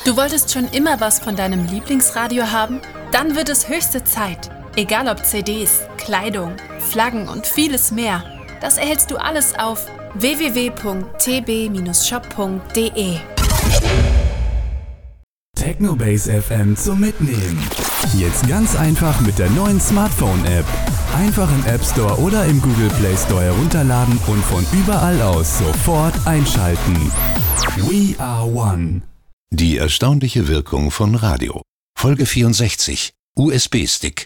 Du wolltest schon immer was von deinem Lieblingsradio haben? Dann wird es höchste Zeit. Egal ob CDs, Kleidung, Flaggen und vieles mehr. Das erhältst du alles auf www.tb-shop.de. Technobase FM zum Mitnehmen. Jetzt ganz einfach mit der neuen Smartphone-App. Einfach im App Store oder im Google Play Store herunterladen und von überall aus sofort einschalten. We are one. Die erstaunliche Wirkung von Radio. Folge 64. USB-Stick.